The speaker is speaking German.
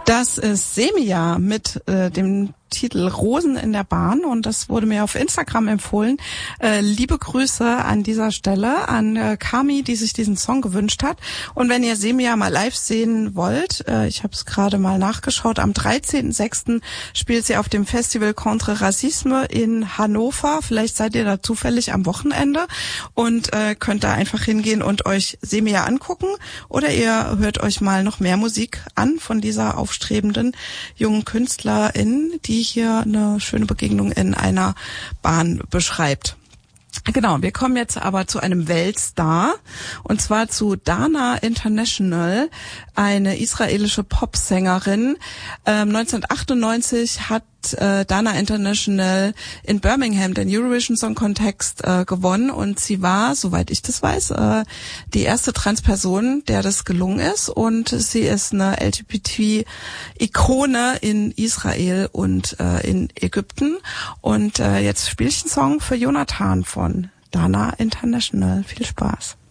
Das ist Semija mit dem Titel Rosen in der Bahn und das wurde mir auf Instagram empfohlen. Liebe Grüße an dieser Stelle an Kami, die sich diesen Song gewünscht hat. Und wenn ihr Semija mal live sehen wollt, ich habe es gerade mal nachgeschaut, am 13.06. spielt sie auf dem Festival Contre Racisme in Hannover. Vielleicht seid ihr da zufällig am Wochenende und könnt da einfach hingehen und euch Semija angucken. Oder ihr hört euch mal noch mehr Musik an von dieser aufstrebenden jungen Künstlerin, die hier eine schöne Begegnung in einer Bahn beschreibt. Genau, wir kommen jetzt aber zu einem Weltstar und zwar zu Dana International, eine israelische Popsängerin. 1998 hat Dana International in Birmingham den Eurovision Song Contest gewonnen und sie war, soweit ich das weiß, die erste Transperson, der das gelungen ist, und sie ist eine LGBT-Ikone in Israel und in Ägypten. Und jetzt spiele ich einen Song für Jonathan von Dana International. Viel Spaß.